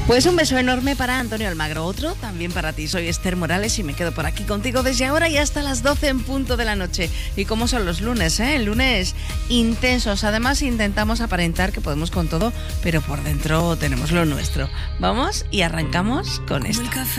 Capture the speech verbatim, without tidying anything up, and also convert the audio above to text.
Pues un beso enorme para Antonio Almagro, otro también para ti. Soy Esther Morales y me quedo por aquí contigo desde ahora y hasta las doce en punto de la noche. Y cómo son los lunes, ¿eh? Lunes intensos. Además intentamos aparentar que podemos con todo, pero por dentro tenemos lo nuestro. Vamos y arrancamos con esto.